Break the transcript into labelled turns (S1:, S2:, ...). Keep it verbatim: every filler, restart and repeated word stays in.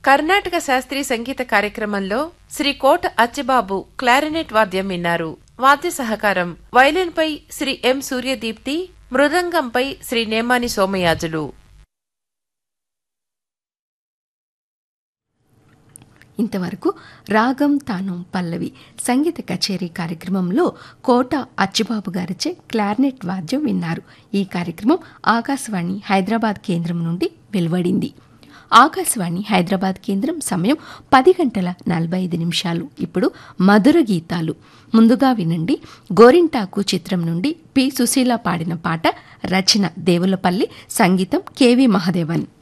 S1: కర్ణాటక శాస్త్రీయ సంగీత కార్యక్రమంలో శ్రీ కోట అచ్చిబాబు క్లారినెట్ వాద్యం విన్నారు. వాద్య సహకారం వైలిన్పై శ్రీ ఎం సూర్యదీప్తి, మృదంగంపై శ్రీ నేమాని సోమయాజులు.
S2: ఇంతవరకు రాగం తానం పల్లవి సంగీత కచేరీ కార్యక్రమంలో కోట అచ్చిబాబు గారిచే క్లారినెట్ వాద్యం విన్నారు. ఈ కార్యక్రమం ఆకాశవాణి హైదరాబాద్ కేంద్రం నుండి వెలువడింది. ఆకాశవాణి హైదరాబాద్ కేంద్రం సమయం పది గంటల నలభై ఐదు నిమిషాలు. ఇప్పుడు మధుర గీతాలు. ముందుగా వినండి. గోరింటాకు చిత్రం నుండి పి సుశీల పాడిన పాట. రచన దేవులపల్లి, సంగీతం కెవి మహదేవన్.